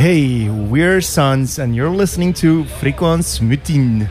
Hey, we're Sons, and you're listening to Fréquence Mutine.